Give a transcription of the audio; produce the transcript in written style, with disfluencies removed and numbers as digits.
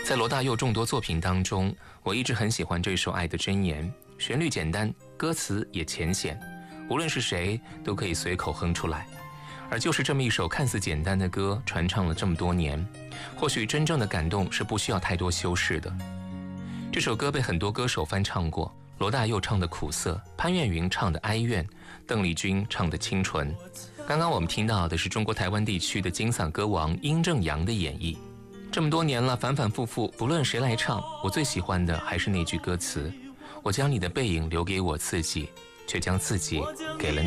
在罗大佑众多作品当中，我一直很喜欢这首《爱的箴言》，旋律简单，歌词也浅显，无论是谁都可以随口哼出来。而就是这么一首看似简单的歌，传唱了这么多年，或许真正的感动是不需要太多修饰的。这首歌被很多歌手翻唱过，罗大佑唱的苦涩，潘越云唱的哀怨，邓丽君唱的清纯。刚刚我们听到的是中国台湾地区的金嗓歌王殷正阳的演绎。这么多年了，反反复复，不论谁来唱，我最喜欢的还是那句歌词：我将你的背影留给我自己，却将自己给了你。